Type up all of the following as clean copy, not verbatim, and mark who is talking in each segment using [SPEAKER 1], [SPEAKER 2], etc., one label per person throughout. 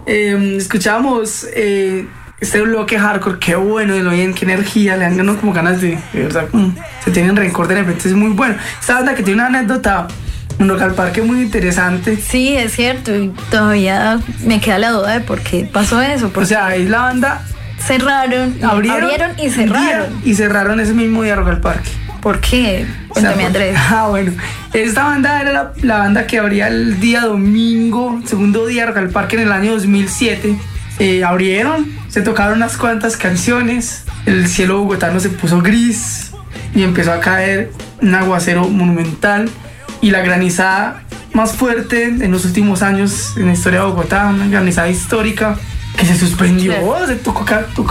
[SPEAKER 1] escuchábamos este bloque hardcore, qué bueno, lo bien, qué energía, le dan como ganas de verdad, se tienen rencor de repente, es muy bueno. Esta banda que tiene una anécdota en Rock al Parque muy interesante.
[SPEAKER 2] Sí, es cierto, y todavía me queda la duda de por qué pasó eso.
[SPEAKER 1] O sea, es la banda...
[SPEAKER 2] Cerraron, abrieron y cerraron.
[SPEAKER 1] Y cerraron ese mismo día Rock al Parque.
[SPEAKER 2] ¿Por qué? Cuéntame, Andrés.
[SPEAKER 1] Bueno, esta banda era la banda que abría el día domingo, segundo día Rock al Parque en el año 2007. Abrieron, se tocaron unas cuantas canciones, el cielo bogotano se puso gris y empezó a caer un aguacero monumental y la granizada más fuerte en los últimos años en la historia de Bogotá, una granizada histórica que se suspendió, se tocó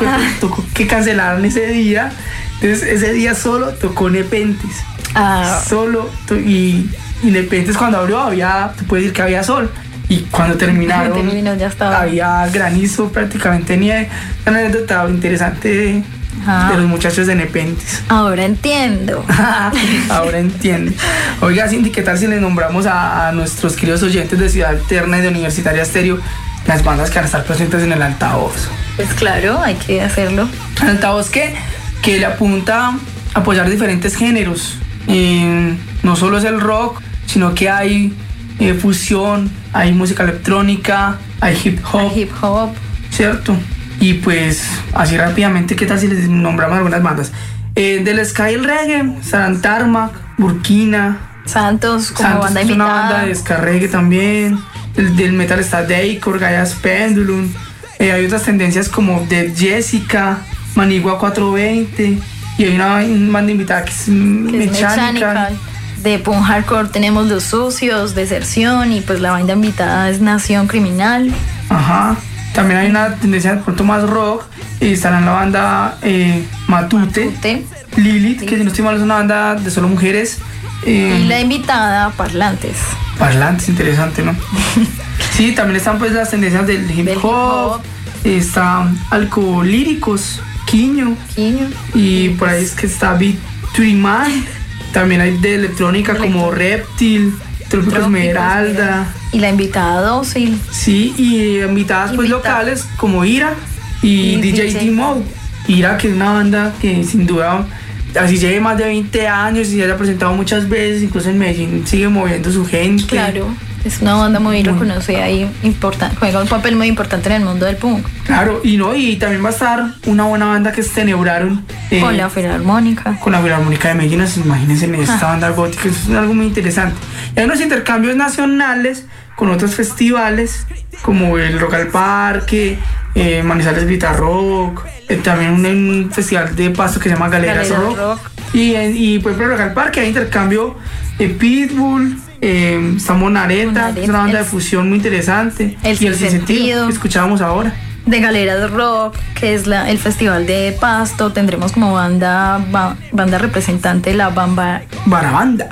[SPEAKER 1] que cancelaron ese día. Entonces ese día solo tocó Nepentes, solo y Nepentes cuando abrió se puede decir que había sol, y cuando terminaron
[SPEAKER 2] ya estaba.
[SPEAKER 1] Había granizo, prácticamente nieve. Una anécdota interesante de los muchachos de Nepentes.
[SPEAKER 2] Ahora entiendo.
[SPEAKER 1] Ahora entiendo. Oiga, Cindy, ¿qué tal si le nombramos a nuestros queridos oyentes de Ciudad Alterna y de Universitaria Estéreo las bandas que van a estar presentes en el altavoz?
[SPEAKER 2] Pues claro, hay que hacerlo.
[SPEAKER 1] El altavoz que le apunta a apoyar diferentes géneros. No solo es el rock, sino que hay fusión, hay música electrónica, hay hip hop. ¿Cierto? Y pues, así rápidamente, ¿qué tal si les nombramos algunas bandas? Del ska y el reggae, Sarantarma, Burkina,
[SPEAKER 2] Santos como banda
[SPEAKER 1] es
[SPEAKER 2] invitada.
[SPEAKER 1] Una banda de ska reggae también. Del metal está Deicor, Gaia's Pendulum. Hay otras tendencias como Dead Jessica, Manigua 420. Y hay una banda invitada que es Mechanical.
[SPEAKER 2] De punk hardcore tenemos Los Sucios, Deserción, y pues la banda invitada es Nación Criminal.
[SPEAKER 1] Ajá. También hay una tendencia de pronto más rock. Estará en la banda Matute. Lilith, que si no estoy mal es una banda de solo mujeres.
[SPEAKER 2] Y la invitada Parlantes.
[SPEAKER 1] Parlantes, interesante, ¿no? Sí, también están pues las tendencias del hip hop. Está Alcolíricos, Quiño. Y por ahí es que está Beat Man. También hay de electrónica como Reptil, Trópico Esmeralda.
[SPEAKER 2] Y la invitada Dócil.
[SPEAKER 1] Sí, y invitadas pues locales como Ira y DJ D-Mode. Ira, que es una banda que sin duda, así lleve más de 20 años y se haya presentado muchas veces, incluso en Medellín sigue moviendo su gente.
[SPEAKER 2] Claro, es una banda muy reconocida y juega un papel muy importante en el mundo del punk.
[SPEAKER 1] Claro, y también va a estar una buena banda que es Tenebraron.
[SPEAKER 2] Con la Filarmónica.
[SPEAKER 1] Con la Filarmónica de Medellín, imagínense en esta banda gótica, eso es algo muy interesante. Y hay unos intercambios nacionales con otros festivales, como el Rock al Parque, Manizales Grita Rock, también un festival de Pasto que se llama Galeras Rock. Y pues por el Rock al Parque hay intercambio Pitbull, está Monareta, es una banda de fusión muy interesante.
[SPEAKER 2] El
[SPEAKER 1] y el Sinsentido que escuchábamos ahora.
[SPEAKER 2] De Galeras Rock, que es el festival de Pasto, tendremos como banda representante la
[SPEAKER 1] Barabanda.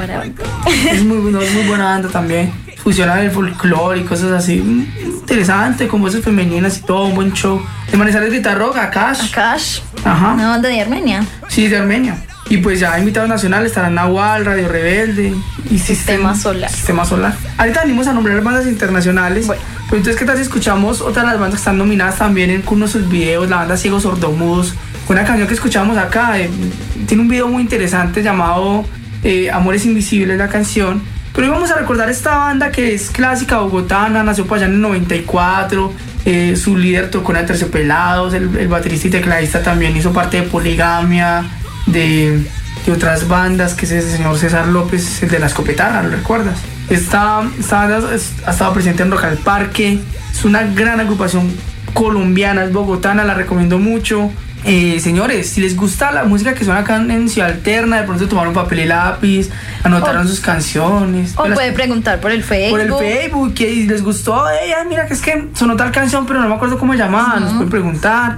[SPEAKER 1] Es muy buena banda también. Fusiona el folclore y cosas así interesante, con voces femeninas y todo, un buen show. De Manizales Grita Rock, Akash. Ajá.
[SPEAKER 2] Una banda de Armenia.
[SPEAKER 1] Sí, de Armenia. Y pues ya invitados nacionales estarán Nahual, Radio Rebelde y
[SPEAKER 2] Sistema Solar.
[SPEAKER 1] Ahorita venimos a nombrar bandas internacionales. Bueno. Pues entonces, ¿qué tal si escuchamos otra de las bandas que están nominadas también en uno de sus videos? La banda Ciegos Sordomudos. Una canción que escuchamos acá. Tiene un video muy interesante llamado Amores Invisibles, la canción. Pero hoy vamos a recordar esta banda que es clásica bogotana, nació por allá en el 94. Su líder tocó en Terciopelados, el baterista y tecladista también hizo parte de Poligamia, de otras bandas, que es ese señor César López, el de La Escopetada, ¿lo recuerdas? Esta banda ha estado presente en Rock al Parque, es una gran agrupación colombiana, es bogotana, la recomiendo mucho. Señores, si les gusta la música que suena acá en Ciudad Alterna, de pronto tomaron papel y lápiz, anotaron sus canciones.
[SPEAKER 2] O puede preguntar por el Facebook.
[SPEAKER 1] Por el Facebook, que les gustó, mira que es que sonó tal canción, pero no me acuerdo cómo llamaban. Nos pueden preguntar.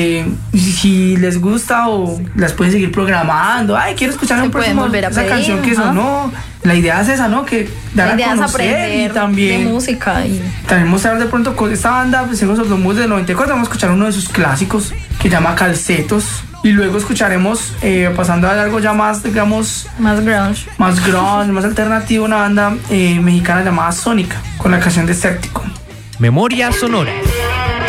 [SPEAKER 1] Si les gusta o las pueden seguir programando. Quiero escuchar un próximo esa canción que sonó. La idea es esa, ¿no? Que dar a conocer y también
[SPEAKER 2] de música.
[SPEAKER 1] También mostrar de pronto con esta banda, pues Ciegos Sordomudos del 94, vamos a escuchar uno de sus clásicos que se llama Calcetos. Y luego escucharemos, pasando a algo ya más, digamos...
[SPEAKER 2] Más grunge,
[SPEAKER 1] más alternativo, una banda mexicana llamada Sónica, con la canción de Escéptico.
[SPEAKER 3] Memoria Sonora.